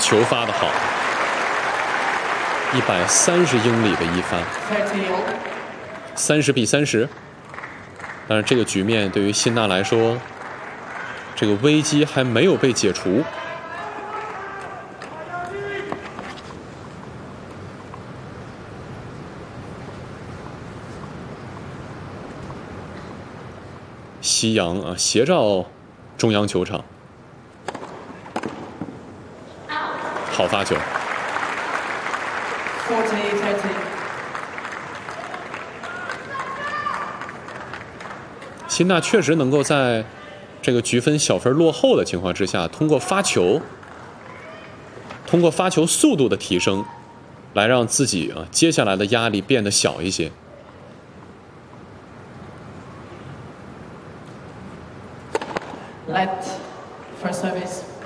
球发得好，130英里的一发，30比30。但是这个局面对于辛纳来说，这个危机还没有被解除。夕阳啊，斜照中央球场，好发球。辛纳确实能够在这个局分小分落后的情况之下，通过发球速度的提升，来让自己接下来的压力变得小一些。 Let